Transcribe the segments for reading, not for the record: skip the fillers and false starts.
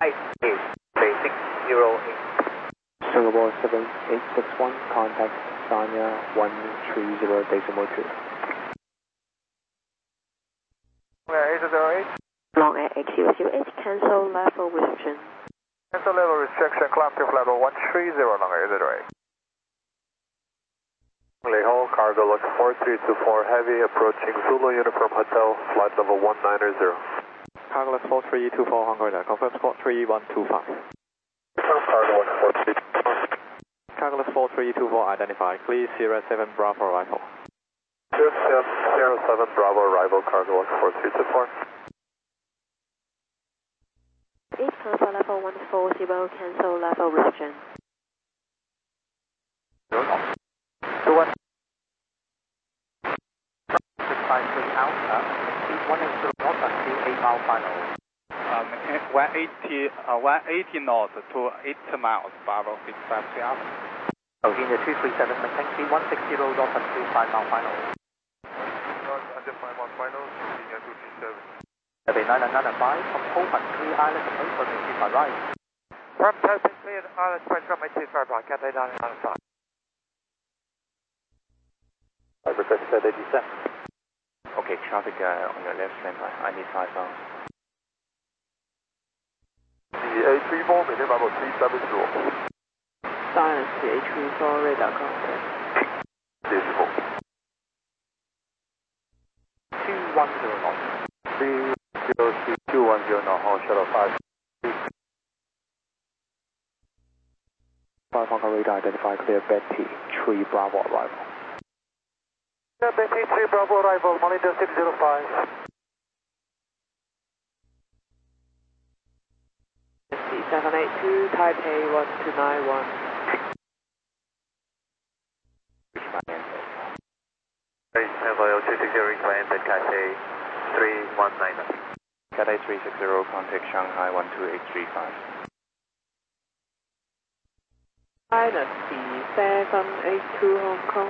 608. Singapore 7861, contact Sanya 130.2. Long Air 8008, cancel level restriction. Cancel level restriction, climb to level 130, Long Air 808. Leho, cargo looks 4324 heavy, approaching Zulu Uniform Hotel, flight level 190. Cargo looks 4324 Hong Kong, confirm squawk 3125. Cargo looks 4324. Cargo looks 4324 identified, please 07 Bravo arrival. 07 Bravo arrival, cargo looks 4324. 8, cancel level 140, cancel level restriction. 21. 653 out, speed 180 knots until 8 mile final. 180 knots to 8 miles, Bravo 653 out. Virginia 237, maintain speed 160 knots until 5 mile final. Under 5 mile final, Virginia 237. Heavy 9995, from Hope 3 Island, approach from 85 right. From Tasman cleared, Island 20 from 85 right, Cathay 9995. I request 87. Okay, traffic on your left standby, I need 5 miles. CA34, maintain Bravo 370. Silence CA34, radar contact. Visible. 210 knots. 210 knots, shuttle 5. 5 Hong Kong radar identified, clear Betty 3 Bravo arrival. Betty 3 Bravo arrival, monitor 605. 782, Taipei 1291. Level 260, climb at Cathay 319. Cathay 360, contact Shanghai 12835. Dynasty 782 Hong Kong.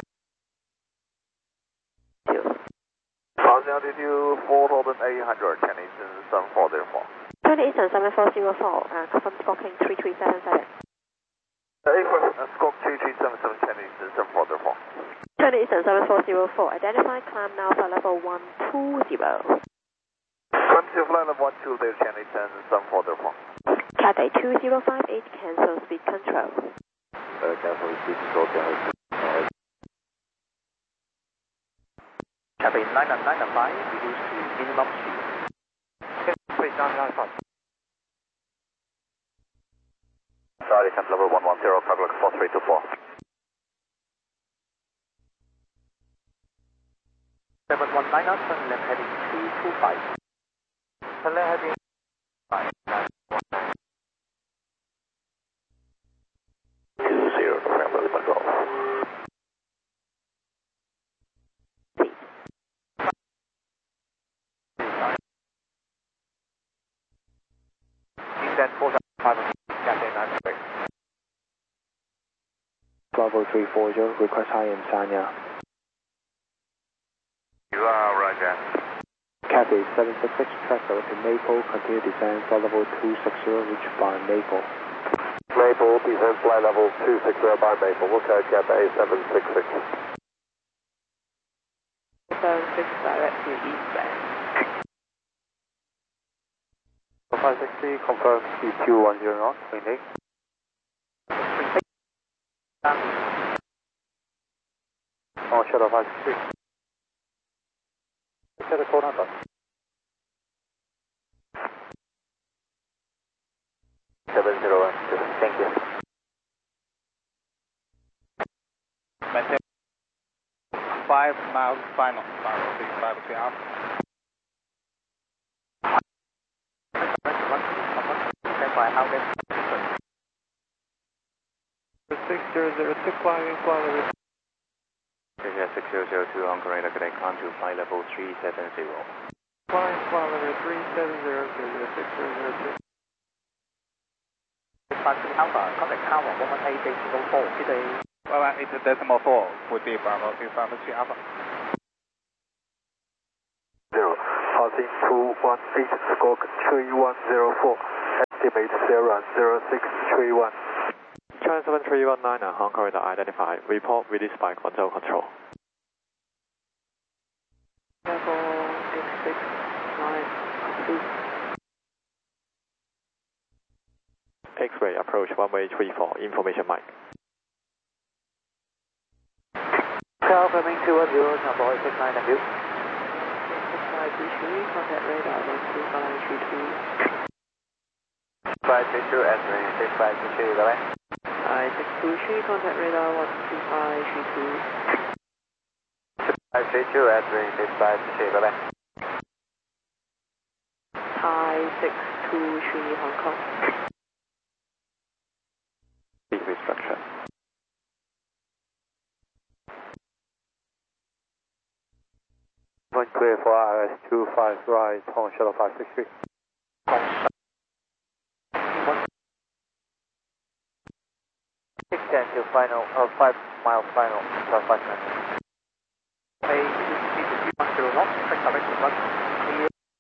Crossing altitude 4,800, Chinese 7404. 20 Eastern 7404, confirm squawking 3377. Squawk 3377, Chinese 7404. 20 Eastern 7404, identify climb now for level 120. Climb to flight level 120, Chinese 7404. Cathay 2058, cancel speed control. Cancel speed control, Cathay 9995, reduce to minimum speed. Sorry, temp level 110, cargo looks 4324. 719 knots, turn left heading 225. Turn left heading 20, November Lima Golf. Descent 4,500, Cathay 906. Bravo 340, request high in Sanya. You are Roger. Cathay 766, track to Maple, continue descent, flight level 260, reach by Maple. Maple, descent flight level 260 by Maple, look at Cathay 766. 76 direct to eastbound. 560, confirm Q210 knots, maintain. Oh, shuttle 560. Set a call number. 701, thank you. Maintain 5 miles final, Bravo 653 out. By how many? 6006, flying, flying. 6002 Hong Kong radar, connect climb to flight level 370. Flying, flying, 370, 6002. Alpha, contact Tower 118.4, today. 118.4 would be Bravo 653 Alpha. 0, housing 218, squawk 3104. estimate 0631. China 7319, Hong Kong radar identified. Report released by Guangzhou Control. Level 8692. X-ray approach runway 34, information mic. Alpha Ming 210, number 69 and you. 6533, contact radar 12532. 532 X-ray 6533, bye bye. 5623, contact radar 12532. 532 X-ray 6533, bye bye. Thai 623, Hong Kong. Speed restructure. Point clear for RS25 right on shuttle 563. 610 to final, 5 miles final, plus 5 minutes. A 2 10 knots, check direction, clear.